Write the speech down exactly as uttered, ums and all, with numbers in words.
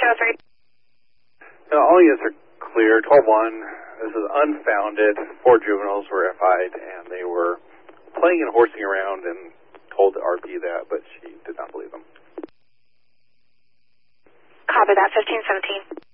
oh three. No, all units are clear. twelve one, this is unfounded. Four juveniles were F I'd, and they were playing and horsing around and told the R P that, but she did not believe them. Copy that, fifteen seventeen.